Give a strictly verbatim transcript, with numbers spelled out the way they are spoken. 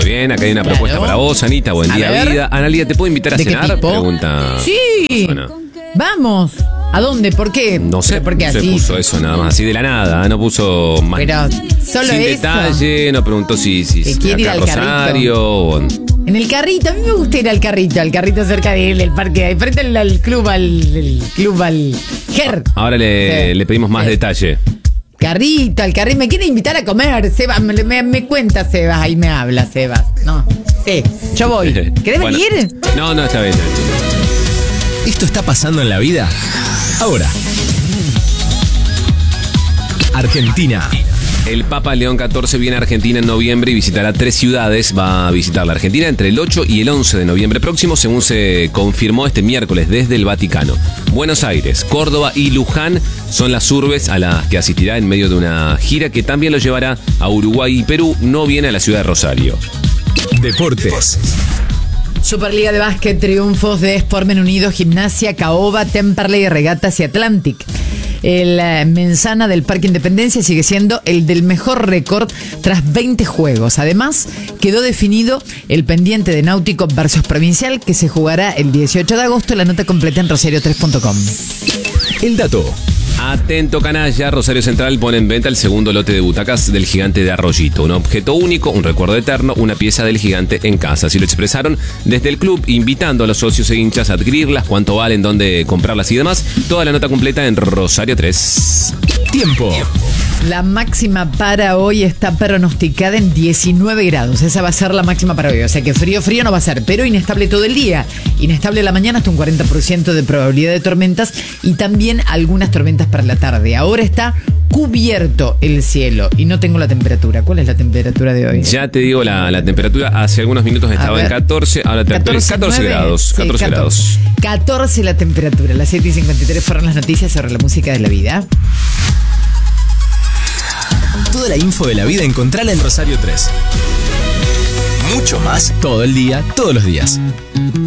bien, acá hay una Claro. propuesta para vos, Anita. Buen A día, ver. vida. Analía, ¿te puedo invitar a ¿De qué cenar? tipo? Pregunta. Sí. Bueno, Vamos. ¿A dónde? ¿Por qué? no sé ¿Pero por qué se así? puso eso nada más, así de la nada, no puso más. Pero solo sin eso. detalle, no preguntó si, si, Que si quiere ir acá al Rosario o... En el carrito, a mí me gusta ir al carrito, al carrito cerca del, del parque, ahí frente al, al club, al el club, al Ger. Ahora le, Sí. le pedimos más Sí. detalle. Carrito, al carrito, me quiere invitar a comer, Sebas, me, me, me cuenta Sebas, ahí me habla Sebas. No, sí, yo voy. ¿Querés Bueno. venir? No, no, está bien. está bien. ¿Esto está pasando en la vida? Ahora. Argentina. El Papa León catorce viene a Argentina en noviembre y visitará tres ciudades. Va a visitar la Argentina entre el ocho y el once de noviembre próximo, según se confirmó este miércoles desde el Vaticano. Buenos Aires, Córdoba y Luján son las urbes a las que asistirá en medio de una gira que también lo llevará a Uruguay y Perú. No viene a la ciudad de Rosario. Deportes. Superliga de Básquet, triunfos de Sportmen Unidos, Gimnasia, Caoba, Temperley, Regatas y Atlantic. El eh, Menzana del Parque Independencia sigue siendo el del mejor récord tras veinte juegos. Además, quedó definido el pendiente de Náutico versus Provincial que se jugará el dieciocho de agosto. La nota completa en rosario tres punto com. El dato. Atento canalla, Rosario Central pone en venta el segundo lote de butacas del gigante de Arroyito. Un objeto único, un recuerdo eterno, una pieza del gigante en casa. Así lo expresaron desde el club, invitando a los socios e hinchas a adquirirlas, cuánto valen, dónde comprarlas y demás. Toda la nota completa en Rosario tres. Tiempo. La máxima para hoy está pronosticada en diecinueve grados. Esa va a ser la máxima para hoy. O sea que frío, frío no va a ser, pero inestable todo el día. Inestable la mañana hasta un cuarenta por ciento de probabilidad de tormentas y también algunas tormentas para la tarde. Ahora está cubierto el cielo y no tengo la temperatura. ¿Cuál es la temperatura de hoy? Ya te digo la, la temperatura. Hace algunos minutos estaba en catorce, ahora te catorce, catorce nueve. grados. Sí, catorce grados. catorce la temperatura. Las siete y cincuenta y tres fueron las noticias sobre la música de la vida. Toda la info de la vida encontrala en Rosario tres. Mucho más todo el día, todos los días.